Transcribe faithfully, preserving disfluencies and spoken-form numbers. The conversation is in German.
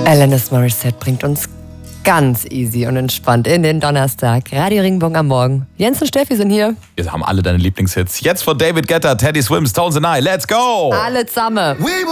Alanis Morissette bringt uns ganz easy und entspannt in den Donnerstag. Radio Regenbogen am Morgen. Jens und Steffi sind hier. Wir haben alle deine Lieblingshits. Jetzt von David Guetta, Teddy Swims, Tones and I. Let's go! Alle zusammen.